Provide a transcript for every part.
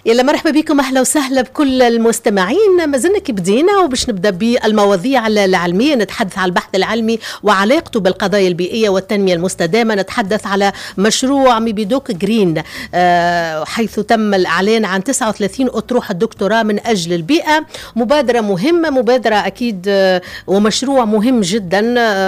يلا مرحبا بكم، أهلا وسهلا بكل المستمعين. ما زلنا بدينا وباش نبدأ بالمواضيع العلمية، نتحدث عن البحث العلمي وعلاقته بالقضايا البيئية والتنمية المستدامة. نتحدث على مشروع ميبيدوك جرين، حيث تم الإعلان عن 39 أطروحة دكتوراه من أجل البيئة. مبادرة مهمة، مبادرة أكيد ومشروع مهم جدا.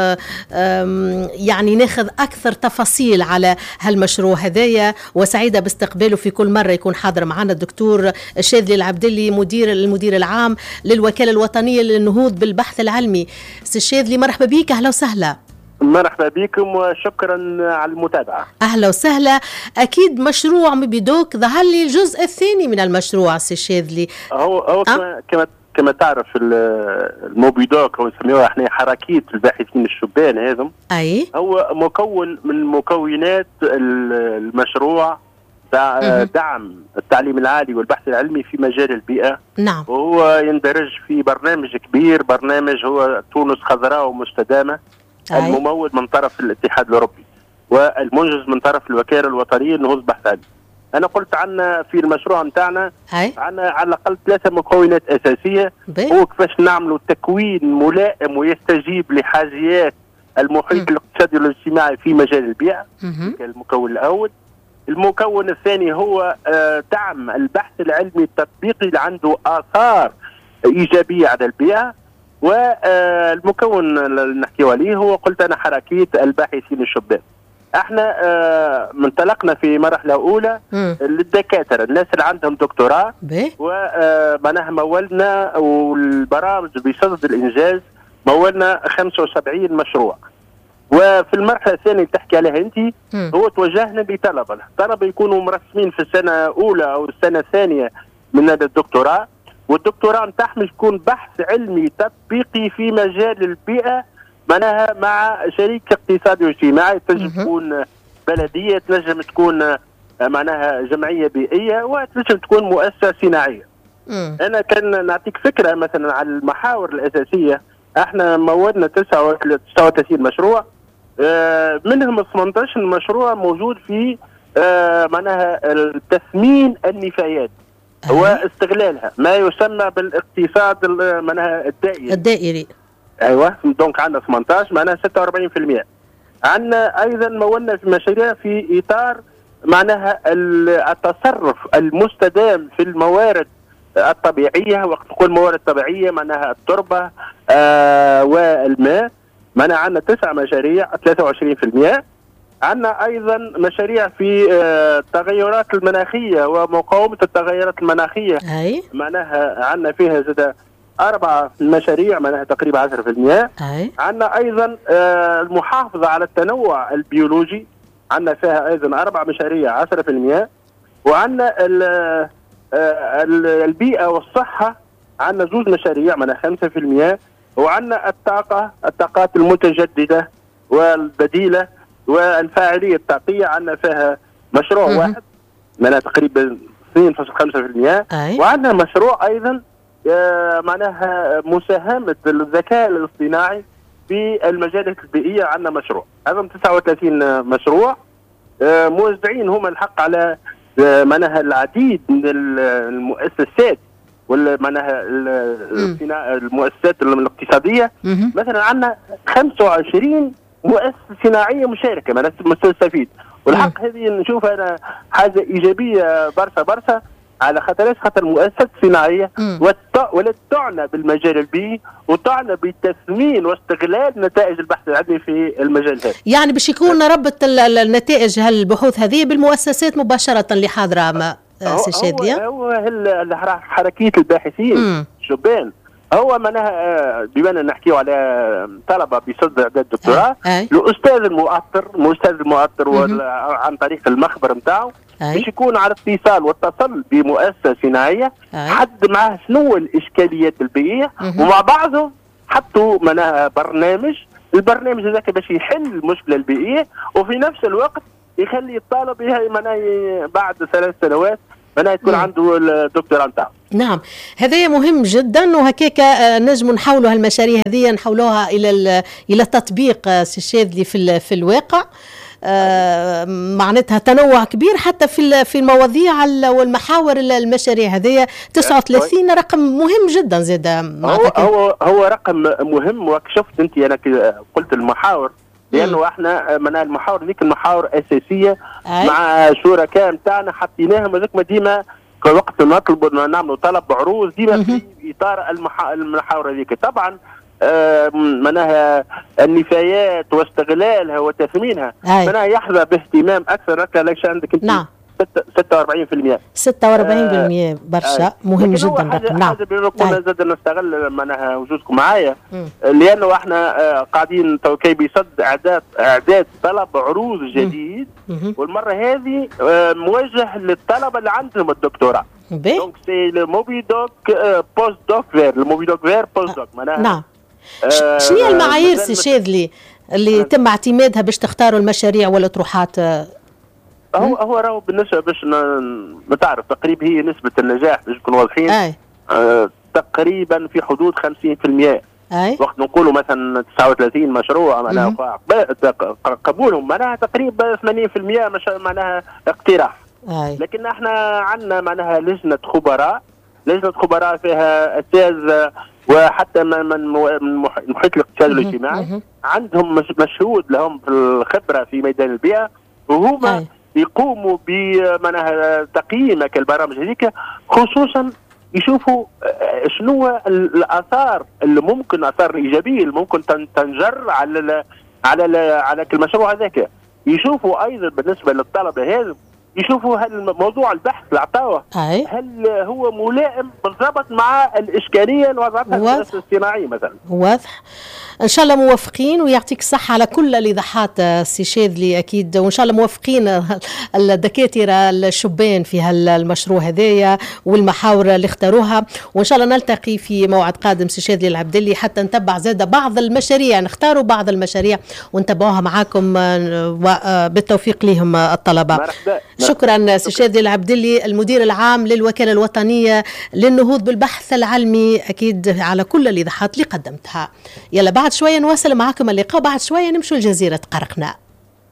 يعني ناخذ أكثر تفاصيل على هالمشروع هذايا، وسعيدة باستقباله في كل مرة يكون حاضر معنا الدكتور شاذلي العبدلي، المدير العام للوكالة الوطنية للنهوض بالبحث العلمي. سي شاذلي مرحبا بك، أهلا وسهلا. مرحبا بكم وشكرا على المتابعة. أهلا وسهلا. أكيد مشروع ميبيدوك ظهر لي الجزء الثاني من المشروع سي شاذلي. هو كما تعرف الموبيدوك، هو نسميوها احنا حركية الباحثين الشبان هذم. أي هو مكون من مكونات المشروع دعم التعليم العالي والبحث العلمي في مجال البيئة. نعم. وهو يندرج في برنامج كبير، برنامج هو تونس خضراء ومستدامة، الممول من طرف الاتحاد الأوروبي والمنجز من طرف الوكالة الوطنية للنهوض بالبحث العلمي. أنا قلت عنا في المشروع متاعنا عنا على الأقل 3 مكونات أساسية. هو كيفاش نعملوا تكوين ملائم ويستجيب لحاجيات المحيط الاقتصادي والاجتماعي في مجال البيئة. المكون الأول. المكون الثاني هو دعم البحث العلمي التطبيقي اللي عنده آثار إيجابية على البيئة. والمكون اللي نحكيو عليه هو قلت أنا حركية الباحثين الشبان. احنا منطلقنا في مرحلة أولى للدكاترة، الناس اللي عندهم دكتوراه، ومعناها مولنا والبرامج بصدد الإنجاز مولنا 75 مشروع. وفي المرحلة الثانية اللي تحكي عليها أنت هو توجهنا لطلبة، الطلبة يكونوا مرسمين في السنة الأولى أو السنة الثانية من هذا الدكتوراه، والدكتوراه نتاعهم تكون بحث علمي تطبيقي في مجال البيئة، معناها مع شريك اقتصادي واجتماعي، تنجم تكون بلدية، تنجم تكون معناها جمعية بيئية، وتنجم تكون مؤسسة صناعية. أنا كان نعطيك فكرة مثلا على المحاور الأساسية. احنا مولنا 39 مشروع، منهم 18 مشروع موجود في معناها تثمين النفايات واستغلالها، ما يسمى بالاقتصاد معناها الدائري. ايوه، دونك عندنا 18 معناها 46%. عندنا ايضا مولنا في مشاريع في اطار معناها التصرف المستدام في الموارد الطبيعية. وقت نقول موارد طبيعية معناها التربة والماء. معناها عندنا 9 مشاريع 23%. عندنا أيضا مشاريع في التغيرات المناخية ومقاومة التغيرات المناخية. معناها عندنا فيها زاد 4 مشاريع معناها تقريبا 10%. عندنا أيضا المحافظة على التنوع البيولوجي، عندنا فيها أيضا 4 مشاريع 10%. وعندنا البيئة والصحة عندنا 2 مشاريع معناها 5%. وعندنا الطاقات المتجددة والبديلة والفاعلية الطاقية، عندنا فيها مشروع واحد معناها تقريبا 2.5%. وعندنا مشروع أيضا معناها مساهمة الذكاء الاصطناعي في المجالات البيئية. عندنا مشروع، هذا 39 مشروع موزعين هم الحق على معناها العديد من المؤسسات معناها المؤسسات الاقتصادية. مثلا عندنا 25 مؤسسة صناعية مشاركة معناها مستفيد، والحق هذه نشوف أنا حاجة إيجابية برشا على خاطر المؤسسات الصناعية ولا تعنى بالمجال البيئي وتعنى بالتثمين واستغلال نتائج البحث العلمي في المجال هذا. يعني باش يكون ربط النتائج هالبحوث هذه بالمؤسسات مباشرة اللي حاضرة سي شاذلي. هو حركية الباحثين الشبان. هو معناها بما نحكيو على طلبة بصدد إعداد الدكتوراه، الأستاذ المؤطر عن طريق المخبر نتاعو باش يكون على اتصال واتصل بمؤسسة صناعية، حد معاه شنو الإشكاليات البيئية، ومع بعضهم حطوا معناها البرنامج هذاك باش يحل المشكلة البيئية، وفي نفس الوقت يخلي الطالب بعد 3 سنوات معناها تكون عنده الدكتوراه نتاعو. نعم، هذا مهم جدا، وهكاك نجم نحولوا هالمشاريع هذه نحولوها الى التطبيق سي شاذلي في الواقع. معناتها تنوع كبير حتى في المواضيع والمحاور المشاريع هذه. 39 رقم مهم جدا زاد. هو رقم مهم. وشفت انت انا قلت المحاور لانه احنا من المحاور ذيك المحاور اساسيه مع شركاء نتاعنا حطيناهم هذوك ديما وقت نطلب نعملوا طلب عروض ديما في اطار المحاور هذيك. طبعا معناها النفايات واستغلالها وتثمينها معناها يحظى باهتمام اكثر. ليش عندك انت نعم 46% 46% برشا مهم جدا الرقم. نعم قلنا زاد نستغل معناها وجودكم معايا لانه احنا قاعدين توكي بصد اعداد طلب عروض جديد والمره هذه موجه للطلبه اللي عندهم الدكتوراه. دونك سي الموبي دوك بوست دوك فير الموبي دوك فير بوست دوك معناها. نعم شنو هي المعايير سي شاذلي اللي يتم اعتمادها باش تختاروا المشاريع والاطروحات؟ هو راهو بالنسبه باش نتعرف تقريبا هي نسبه النجاح باش نكونوا واضحين تقريبا في حدود 50%. وقت نقولوا مثلا 39 مشروع معناها قبولهم معناها تقريبا 80% معناها اقتراح. لكن احنا عندنا معناها لجنه خبراء فيها اساتذه وحتى من محيط الاقتصاد والاجتماعي عندهم مشهود لهم في الخبره في ميدان البيئه وهما يقوموا بمعناها تقييم البرامج هذيك خصوصا يشوفوا شنو الاثار اللي ممكن اثار ايجابيه اللي ممكن تنجر على المشروع هذاك. يشوفوا ايضا بالنسبه للطلبه هذا يشوفوا هل موضوع البحث اللي عطاوه هل هو ملائم بالضبط مع الاشكاليه اللي وضعتها الهندسه الصناعيه مثلا. واضح. ان شاء الله موفقين ويعطيك الصحه على كل الايضاحات سي شاذلي اكيد. وان شاء الله موفقين الدكاتره الشبان في هالمشروع هذايا والمحاور اللي اختاروها. وان شاء الله نلتقي في موعد قادم سي شاذلي العبدلي حتى نتبع زاد بعض المشاريع نختاروا بعض المشاريع ونتبعوها معاكم بالتوفيق لهم الطلبه. شكرا سي شاذلي العبدلي المدير العام للوكاله الوطنيه للنهوض بالبحث العلمي اكيد على كل الايضاحات اللي قدمتها. يلا بعد شويه نواصل معكم اللقاء. بعد شويه نمشوا لجزيره قرقنة.